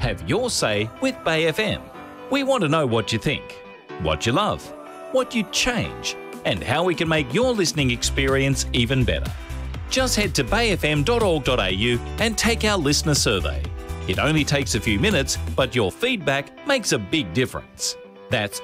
have your say with Bay FM. We want to know what you think, what you love, what you'd change, and how we can make your listening experience even better. Just head to bayfm.org.au and take our listener survey. It only takes a few minutes, but your feedback makes a big difference. That's